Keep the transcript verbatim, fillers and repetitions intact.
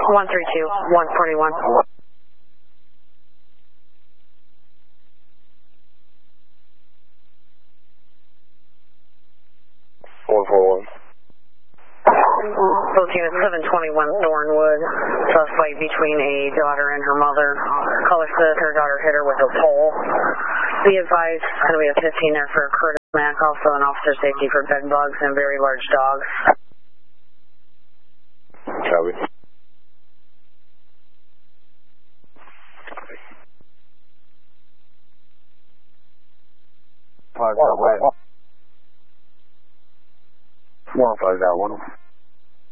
one three two, one forty-one. one four one. Both units seven twenty-one Thornwood. Suspect between a daughter and her mother. Caller says her daughter hit her with a pole. Be advised, it's going to be a fifteen there for Curtis Mack, also an officer safety for bed bugs and very large dogs. Copy. Five, one, five, that one.